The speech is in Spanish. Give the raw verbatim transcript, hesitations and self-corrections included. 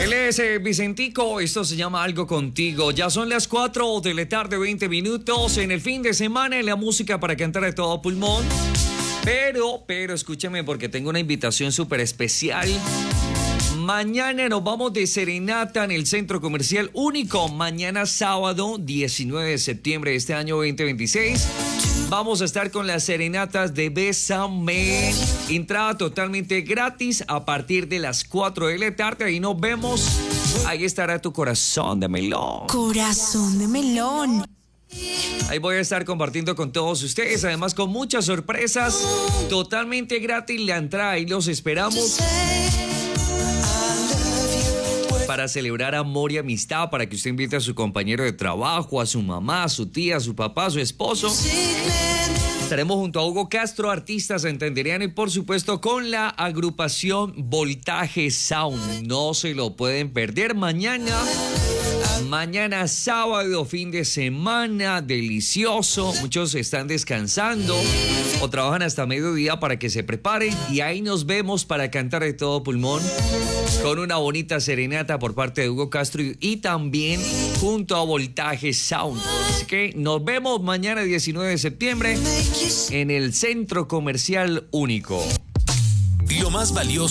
Él es eh, Vicentico, esto se llama Algo Contigo. Ya son las cuatro de la tarde, veinte minutos en el fin de semana, en la música para cantar de todo pulmón. Pero, pero escúchame porque tengo una invitación súper especial. Mañana nos vamos de serenata en el Centro Comercial Único. Mañana sábado, diecinueve de septiembre de este año veinte veintiséis. Vamos a estar con las serenatas de Bésame. Entrada totalmente gratis a partir de las cuatro de la tarde. Ahí nos vemos. Ahí estará tu corazón de melón. Corazón de melón. Ahí voy a estar compartiendo con todos ustedes, además con muchas sorpresas. Totalmente gratis la entrada. Ahí los esperamos. Para celebrar amor y amistad, para que usted invite a su compañero de trabajo, a su mamá, a su tía, a su papá, a su esposo. Estaremos junto a Hugo Castro, artistas entenderían, y por supuesto con la agrupación Voltaje Sound. No se lo pueden perder mañana. Mañana sábado, fin de semana, delicioso. Muchos están descansando o trabajan hasta mediodía para que se preparen. Y ahí nos vemos para cantar de todo pulmón con una bonita serenata por parte de Hugo Castro y, y también junto a Voltaje Sound. Así que nos vemos mañana diecinueve de septiembre en el Centro Comercial Único. Lo más valioso